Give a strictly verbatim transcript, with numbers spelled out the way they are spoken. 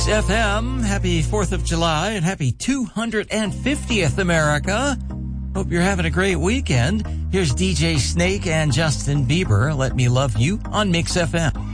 F M, happy fourth of July and happy two hundred fiftieth America. Hope you're having a great weekend. Here's D J Snake and Justin Bieber, Let Me Love You on Mix F M.